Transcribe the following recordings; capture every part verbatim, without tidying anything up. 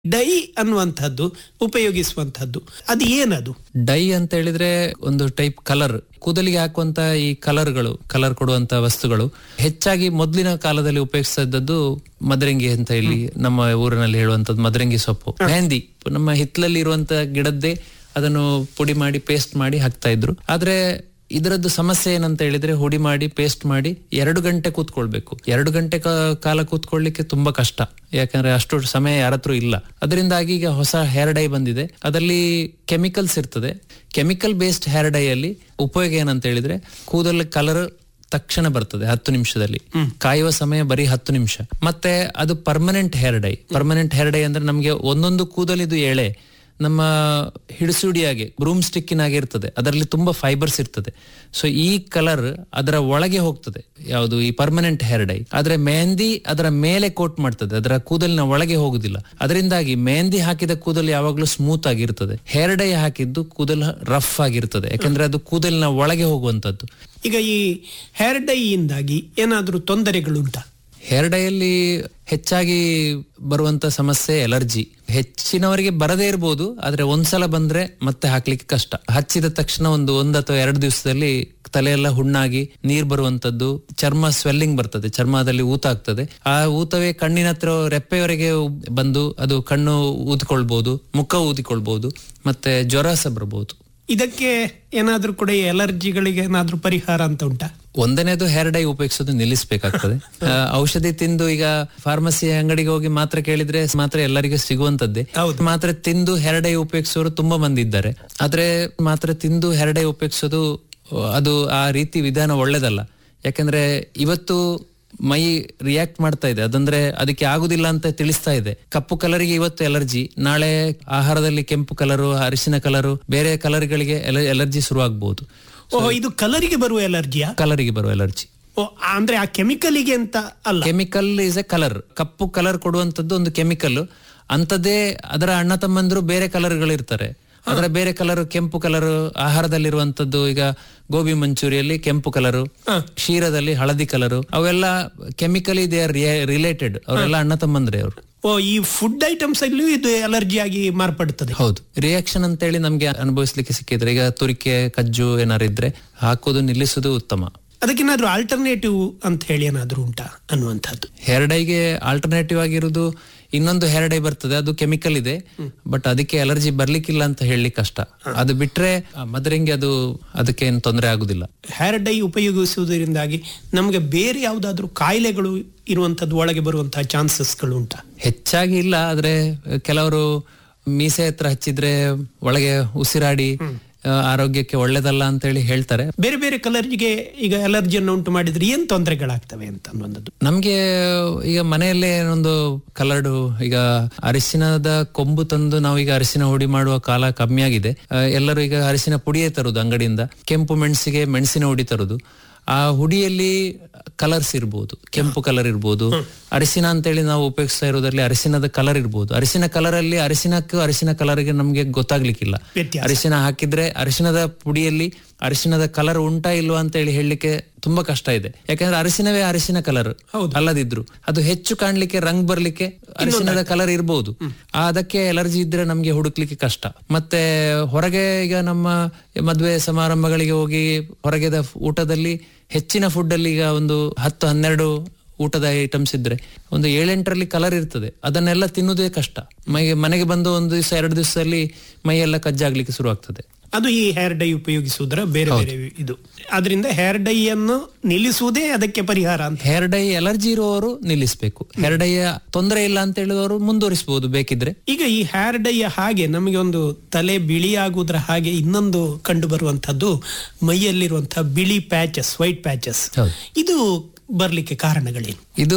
Dye ಅನ್ನುವಂಥದ್ದು ಉಪಯೋಗಿಸುವಂತಹದ್ದು ಅದು ಏನದು? ಡೈ ಅಂತ ಹೇಳಿದ್ರೆ ಒಂದು ಟೈಪ್ ಕಲರ್, ಕೂದಲಿಗೆ ಹಾಕುವಂತ ಈ ಕಲರ್ಗಳು, ಕಲರ್ ಕೊಡುವಂತ ವಸ್ತುಗಳು ಹೆಚ್ಚಾಗಿ ಮೊದಲಿನ ಕಾಲದಲ್ಲಿ ಉಪಯೋಗಿಸಿದ್ದದ್ದು ಮದರಂಗಿ ಅಂತ ಹೇಳಿ ನಮ್ಮ ಊರಿನಲ್ಲಿ ಹೇಳುವಂತದ್ದು ಮದರಂಗಿ ಸೊಪ್ಪು. ಮೆಹಂದಿ ನಮ್ಮ ಹಿತ್ತಲಲ್ಲಿ ಇರುವಂತ ಗಿಡದ್ದೇ ಅದನ್ನು ಪುಡಿ ಮಾಡಿ ಪೇಸ್ಟ್ ಮಾಡಿ ಹಾಕ್ತಾ ಇದ್ರು. ಆದ್ರೆ ಇದರದ್ದು ಸಮಸ್ಯೆ ಏನಂತ ಹೇಳಿದ್ರೆ ಹುಡಿ ಮಾಡಿ ಪೇಸ್ಟ್ ಮಾಡಿ ಎರಡು ಗಂಟೆ ಕೂತ್ಕೊಳ್ಬೇಕು. ಎರಡು ಗಂಟೆ ಕಾಲ ಕೂತ್ಕೊಳ್ಳಿಕ್ಕೆ ತುಂಬಾ ಕಷ್ಟ, ಯಾಕಂದ್ರೆ ಅಷ್ಟು ಸಮಯ ಯಾರತ್ರ ಇಲ್ಲ. ಅದರಿಂದಾಗಿ ಈಗ ಹೊಸ ಹೇರ್ ಡೈ ಬಂದಿದೆ, ಅದರಲ್ಲಿ ಕೆಮಿಕಲ್ಸ್ ಇರ್ತದೆ. ಕೆಮಿಕಲ್ ಬೇಸ್ಡ್ ಹೇರ್ ಡೈ ಅಲ್ಲಿ ಉಪಯೋಗ ಏನಂತ ಹೇಳಿದ್ರೆ ಕೂದಲ ಕಲರ್ ತಕ್ಷಣ ಬರ್ತದೆ ಹತ್ತು ನಿಮಿಷದಲ್ಲಿ, ಕಾಯುವ ಸಮಯ ಬರೀ ಹತ್ತು ನಿಮಿಷ. ಮತ್ತೆ ಅದು permanent hair dye. Permanent hair dye ಅಂದ್ರೆ ನಮ್ಗೆ ಒಂದೊಂದು ಕೂದಲಿದು ಎಳೆ ನಮ್ಮ ಹಿಡಿಸುಡಿಯಾಗೆ ಬ್ರೂಮ್ ಸ್ಟಿಕ್ಕಿನಾಗೆ ಇರ್ತದೆ, ಅದರಲ್ಲಿ ತುಂಬಾ ಫೈಬರ್ಸ್ ಇರ್ತದೆ. ಸೊ ಈ ಕಲರ್ ಅದರ ಒಳಗೆ ಹೋಗ್ತದೆ, ಯಾವುದು ಈ ಪರ್ಮನೆಂಟ್ ಹೇರ್ ಡೈ. ಆದ್ರೆ ಮೆಹಂದಿ ಅದರ ಮೇಲೆ ಕೋಟ್ ಮಾಡ್ತದೆ, ಅದರ ಕೂದಲಿನ ಒಳಗೆ ಹೋಗುದಿಲ್ಲ. ಅದರಿಂದಾಗಿ ಮೆಹಂದಿ ಹಾಕಿದ ಕೂದಲು ಯಾವಾಗ್ಲೂ ಸ್ಮೂತ್ ಆಗಿರ್ತದೆ, ಹೇರ್ ಡೈ ಹಾಕಿದ್ದು ಕೂದಲು ರಫ್ ಆಗಿರ್ತದೆ, ಯಾಕಂದ್ರೆ ಅದು ಕೂದಲಿನ ಒಳಗೆ ಹೋಗುವಂತದ್ದು. ಈಗ ಈ ಹೇರ್ ಡೈ ಇಂದಾಗಿ ಏನಾದ್ರೂ ತೊಂದರೆಗಳುಂಟಾ? ಹೇರ್ ಡೈಯಲ್ಲಿ ಹೆಚ್ಚಾಗಿ ಬರುವಂತ ಸಮಸ್ಯೆ ಎಲರ್ಜಿ. ಹೆಚ್ಚಿನವರಿಗೆ ಬರದೇ ಇರಬಹುದು, ಆದ್ರೆ ಒಂದ್ಸಲ ಬಂದ್ರೆ ಮತ್ತೆ ಹಾಕ್ಲಿಕ್ಕೆ ಕಷ್ಟ. ಹಚ್ಚಿದ ತಕ್ಷಣ ಒಂದು ಒಂದ್ ಅಥವಾ ಎರಡು ದಿವಸದಲ್ಲಿ ತಲೆಯೆಲ್ಲ ಹುಣ್ಣಾಗಿ ನೀರ್ ಬರುವಂತದ್ದು, ಚರ್ಮ ಸ್ವೆಲ್ಲಿಂಗ್ ಬರ್ತದೆ, ಚರ್ಮದಲ್ಲಿ ಊತ ಆಗ್ತದೆ. ಆ ಊತವೇ ಕಣ್ಣಿನ ಹತ್ರ ರೆಪ್ಪೆಯವರೆಗೆ ಬಂದು ಅದು ಕಣ್ಣು ಊದಿಕೊಳ್ಬಹುದು, ಮುಖ ಊದಿಕೊಳ್ಬಹುದು, ಮತ್ತೆ ಜ್ವರ ಸಹ ಬರಬಹುದು. ಇದಕ್ಕೆ ಏನಾದ್ರೂ ಕೂಡ ಎಲರ್ಜಿಗಳಿಗೆ ಏನಾದ್ರೂ ಪರಿಹಾರ ಅಂತ ಉಂಟಾ? ಒಂದನೇದು ಹೇರ್ ಡೈ ಉಪಯೋಗಿಸೋದು ನಿಲ್ಲಿಸಬೇಕಾಗ್ತದೆ. ಔಷಧಿ ತಿಂದು ಈಗ ಫಾರ್ಮಸಿ ಅಂಗಡಿಗೆ ಹೋಗಿ ಮಾತ್ರ ಕೇಳಿದ್ರೆ ಮಾತ್ರ ಎಲ್ಲರಿಗೂ ಸಿಗುವಂತದ್ದೇ. ಮಾತ್ರ ತಿಂದು ಹೇರ್ ಡೈ ಉಪಯೋಗಿಸೋರು ತುಂಬಾ ಮಂದಿ ಇದ್ದಾರೆ. ಆದ್ರೆ ಮಾತ್ರ ತಿಂದು ಹೇರ್ ಡೈ ಉಪಯೋಗಿಸೋದು ಅದು ಆ ರೀತಿ ವಿಧಾನ ಒಳ್ಳೇದಲ್ಲ. ಯಾಕಂದ್ರೆ ಇವತ್ತು ಮೈ ರಿಯಾಕ್ಟ್ ಮಾಡ್ತಾ ಇದೆ, ಅದಂದ್ರೆ ಅದಕ್ಕೆ ಆಗುದಿಲ್ಲ ಅಂತ ತಿಳಿಸ್ತಾ ಇದೆ. ಕಪ್ಪು ಕಲರಿಗೆ ಇವತ್ತು ಎಲರ್ಜಿ, ನಾಳೆ ಆಹಾರದಲ್ಲಿ ಕೆಂಪು ಕಲರು, ಅರಿಶಿನ ಕಲರು, ಬೇರೆ ಕಲರ್ಗಳಿಗೆ ಎಲರ್ಜಿ ಶುರುವಾಗಬಹುದು. ಓಹ್, ಇದು ಕಲರಿಗೆ ಬರುವ ಎಲರ್ಜಿಯಾ? ಕಲರಿಗೆ ಬರುವ ಎಲರ್ಜಿ. ಓ, ಅಂದ್ರೆ ಆ ಕೆಮಿಕಲಿಗೆ ಅಂತ ಅಲ್ಲ. Chemical is A colour. Cup colour ಕೊಡುವಂತದ್ದು ಒಂದು ಕೆಮಿಕಲ್. ಅಂತದೇ ಅದರ ಅಣ್ಣ ತಮ್ಮಂದ್ರು ಬೇರೆ ಕಲರ್ಗಳು ಇರ್ತಾರೆ. ಅದರ ಬೇರೆ ಕಲರ್, ಕೆಂಪು ಕಲರ್ ಆಹಾರದಲ್ಲಿರುವಂತದ್ದು. ಈಗ ಗೋಬಿ ಮಂಚೂರಿಯಲ್ಲಿ ಕೆಂಪು ಕಲರು, ಕ್ಷೀರದಲ್ಲಿ ಹಳದಿ ಕಲರು, ಅವೆಲ್ಲ ಕೆಮಿಕಲಿ ದೇ ಆರ್ ರಿಲೇಟೆಡ್. ಅವರೆಲ್ಲ ಅಣ್ಣ ತಮ್ಮಂದ್ರೆ ಅವರು. ಓ, ಈ ಫುಡ್ ಐಟಮ್ಸ್ ಅಲ್ಲೂ ಇದು ಅಲರ್ಜಿ ಆಗಿ ಮಾರ್ಪಡುತ್ತದೆ. ಹೌದು, ರಿಯಾಕ್ಷನ್ ಅಂತ ಹೇಳಿ ನಮ್ಗೆ ಅನುಭವಿಸ್ಲಿಕ್ಕೆ ಸಿಕ್ಕಿದ್ರೆ ಈಗ ತುರಿಕೆ, ಕಜ್ಜು ಏನಾರು ಇದ್ರೆ ಹಾಕೋದು ನಿಲ್ಲಿಸುದು ಉತ್ತಮ. ಅದಕ್ಕೇನಾದ್ರೂ ಆಲ್ಟರ್ನೇಟಿವ್ ಅಂತ ಹೇಳಿ ಏನಾದ್ರೂ ಉಂಟಾ ಅನ್ನುವಂಥದ್ದು? ಹೇರ್ ಡೈಗೆ ಆಲ್ಟರ್ನೇಟಿವ್ ಆಗಿರುವುದು ಇನ್ನೊಂದು ಹೇರ್ ಡೈ ಬರ್ತದೆ, ಅದು ಕೆಮಿಕಲ್ ಇದೆ, ಬಟ್ ಅದಕ್ಕೆ ಅಲರ್ಜಿ ಬರ್ಲಿಕ್ಕಿಲ್ಲ ಅಂತ ಹೇಳಲಿಕ್ಕೆ ಕಷ್ಟ. ಅದು ಬಿಟ್ರೆ ಮದರಂಗಿ ಅದು ಅದಕ್ಕೆ ಏನು ತೊಂದರೆ ಆಗುದಿಲ್ಲ. ಹೇರ್ ಡೈ ಉಪಯೋಗಿಸುವುದರಿಂದಾಗಿ ನಮಗೆ ಬೇರೆ ಯಾವ್ದಾದ್ರು ಕಾಯಿಲೆಗಳು ಇರುವಂತದ್ದು ಒಳಗೆ ಬರುವಂತಹ ಚಾನ್ಸಸ್ಗಳು ಉಂಟಾ? ಹೆಚ್ಚಾಗಿ ಇಲ್ಲ, ಆದ್ರೆ ಕೆಲವರು ಮೀಸೆ ಹತ್ರ ಹಚ್ಚಿದ್ರೆ ಒಳಗೆ ಉಸಿರಾಡಿ ಆರೋಗ್ಯಕ್ಕೆ ಒಳ್ಳೇದಲ್ಲ ಅಂತ ಹೇಳಿ ಹೇಳ್ತಾರೆ. ಬೇರೆ ಬೇರೆ ಕಲರ್ಗೆ ಈಗ ಅಲರ್ಜಿಯನ್ನು ಉಂಟು ಮಾಡಿದ್ರೆ ಏನ್ ತೊಂದರೆಗಳಾಗ್ತವೆ ಅಂತ ಅನ್ನೋದು ನಮ್ಗೆ ಈಗ ಮನೆಯಲ್ಲೇ ಒಂದು ಕಲರ್ಡು, ಈಗ ಅರಿಶಿನದ ಕೊಂಬು ತಂದು ನಾವೀಗ ಅರಿಶಿನ ಹುಡಿ ಮಾಡುವ ಕಾಲ ಕಮ್ಮಿ ಆಗಿದೆ. ಎಲ್ಲರೂ ಈಗ ಅರಿಶಿನ ಪುಡಿಯೇ ತರುದು ಅಂಗಡಿಯಿಂದ. ಕೆಂಪು ಮೆಣಸಿಗೆ ಮೆಣಸಿನ ಹುಡಿ ತರುದು. ಆ ಹುಡಿಯಲ್ಲಿ ಕಲರ್ಸ್ ಇರ್ಬೋದು, ಕೆಂಪು ಕಲರ್ ಇರ್ಬೋದು. ಅರಿಶಿನ ಅಂತೇಳಿ ನಾವು ಉಪಯೋಗಿಸ್ತಾ ಇರೋದ್ರಲ್ಲಿ ಅರಿಶಿನದ ಕಲರ್ ಇರ್ಬೋದು. ಅರಿಶಿನ ಕಲರ್ ಅಲ್ಲಿ ಅರಿಶಿನಕ್ಕೂ ಅರಿಶಿನ ಕಲರ್ಗೆ ನಮ್ಗೆ ಗೊತ್ತಾಗ್ಲಿಕ್ಕಿಲ್ಲ. ಅರಿಶಿನ ಹಾಕಿದ್ರೆ ಅರಿಶಿನದ ಪುಡಿಯಲ್ಲಿ ಅರಿಶಿನದ ಕಲರ್ ಉಂಟಾ ಇಲ್ವಾ ಅಂತ ಹೇಳಿ ಹೇಳಲಿಕ್ಕೆ ತುಂಬಾ ಕಷ್ಟ ಇದೆ. ಯಾಕಂದ್ರೆ ಅರಿಶಿನವೇ ಅರಿಶಿನ ಕಲರ್ ಅಲ್ಲದಿದ್ರು ಅದು ಹೆಚ್ಚು ಕಾಣ್ಲಿಕ್ಕೆ, ರಂಗ್ ಬರ್ಲಿಕ್ಕೆ ಅರಿಶಿನದ ಕಲರ್ ಇರ್ಬೋದು. ಅದಕ್ಕೆ ಎಲರ್ಜಿ ಇದ್ರೆ ನಮ್ಗೆ ಹುಡುಕ್ಲಿಕ್ಕೆ ಕಷ್ಟ. ಮತ್ತೆ ಹೊರಗೆ ಈಗ ನಮ್ಮ ಮದುವೆ ಸಮಾರಂಭಗಳಿಗೆ ಹೋಗಿ ಹೊರಗೆದ ಊಟದಲ್ಲಿ ಹೆಚ್ಚಿನ ಫುಡ್ ಅಲ್ಲಿ ಈಗ ಒಂದು ಹತ್ತು ಹನ್ನೆರಡು ಊಟದ ಐಟಮ್ಸ್ ಇದ್ರೆ ಒಂದು ಏಳೆಂಟರಲ್ಲಿ ಕಲರ್ ಇರ್ತದೆ. ಅದನ್ನೆಲ್ಲ ತಿನ್ನುವುದೇ ಕಷ್ಟ. ಮೈಗೆ ಮನೆಗೆ ಬಂದು ಒಂದು ದಿವಸ ಎರಡು ದಿವಸದಲ್ಲಿ ಮೈಯೆಲ್ಲ ಕಜ್ಜಾಗ್ಲಿಕ್ಕೆ ಶುರು ಆಗ್ತದೆ. ಅದು ಈ ಹೇರ್ ಡೈ ಉಪಯೋಗಿಸುವುದರ ಬೇರೆ ಬೇರೆ ಇದು. ಅದರಿಂದ ಹೇರ್ ಡೈ ಅನ್ನು ನಿಲ್ಲಿಸುವುದೇ ಅದಕ್ಕೆ ಪರಿಹಾರ ಅಂತ. ಹೇರ್ ಡೈ ಎಲರ್ಜಿ ಇರುವವರು ನಿಲ್ಲಿಸಬೇಕು. ಹೇರ್ ಡೈ ತೊಂದರೆ ಇಲ್ಲ ಅಂತ ಹೇಳಿದವರು ಮುಂದುವರಿಸಬಹುದು ಬೇಕಿದ್ರೆ. ಈಗ ಈ ಹೇರ್ ಡೈ ಹಾಗೆ ನಮಗೆ ಒಂದು ತಲೆ ಬಿಳಿ ಆಗುವುದರ ಹಾಗೆ ಇನ್ನೊಂದು ಕಂಡು ಬರುವಂತದ್ದು ಮೈಯಲ್ಲಿರುವಂತಹ ಬಿಳಿ ಪ್ಯಾಚಸ್, ವೈಟ್ ಪ್ಯಾಚಸ್. ಇದು ಬರ್ಲಿಕ್ಕೆ ಕಾರಣಗಳೇನು? ಇದು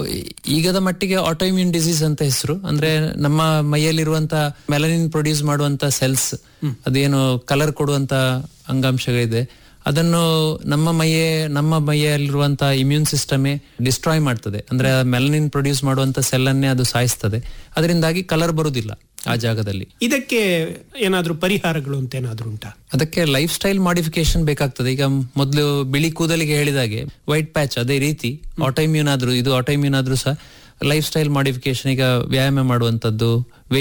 ಈಗದ ಮಟ್ಟಿಗೆ ಆಟೋಇಮ್ಯೂನ್ ಡಿಸೀಸ್ ಅಂತ ಹೆಸರು. ಅಂದ್ರೆ ನಮ್ಮ ಮೈಯಲ್ಲಿರುವಂತ ಮೆಲನಿನ್ ಪ್ರೊಡ್ಯೂಸ್ ಮಾಡುವಂತ ಸೆಲ್ಸ್, ಅದೇನು ಕಲರ್ ಕೊಡುವಂತ ಅಂಗಾಂಶಗಳಿದೆ, ಅದನ್ನು ನಮ್ಮ ಮೈಯೇ ನಮ್ಮ ಮೈಯಲ್ಲಿರುವಂತ ಇಮ್ಯೂನ್ ಸಿಸ್ಟಮೇ ಡಿಸ್ಟ್ರಾಯ್ ಮಾಡ್ತದೆ. ಅಂದ್ರೆ ಮೆಲನಿನ್ ಪ್ರೊಡ್ಯೂಸ್ ಮಾಡುವಂತ ಸೆಲ್ ಅನ್ನೇ ಅದು ಸಾಯಿಸ್ತದೆ. ಅದರಿಂದಾಗಿ ಕಲರ್ ಬರುದಿಲ್ಲ ಆ ಜಾಗದಲ್ಲಿ. ಇದಕ್ಕೆ ಏನಾದ್ರೂ ಪರಿಹಾರಗಳು ಅಂತ ಏನಾದ್ರೂ ಉಂಟಾ? ಅದಕ್ಕೆ ಲೈಫ್ ಸ್ಟೈಲ್ ಮಾಡಿಫಿಕೇಶನ್ ಬೇಕಾಗ್ತದೆ. ಈಗ ಮೊದಲು ಬಿಳಿ ಕೂದಲಿಗೆ ಹೇಳಿದಾಗೆ ವೈಟ್ ಪ್ಯಾಚ್, ಅದೇ ರೀತಿ ಆಟೋಇಮ್ಯೂನ್ ಆದ್ರೂ ಇದು ಆಟೋಇಮ್ಯೂನ್ ಆದ್ರೂ ಸಹ ಲೈಫ್ ಸ್ಟೈಲ್ ಮಾಡಿಫಿಕೇಶನ್, ಈಗ ವ್ಯಾಯಾಮ ಮಾಡುವಂತದ್ದು,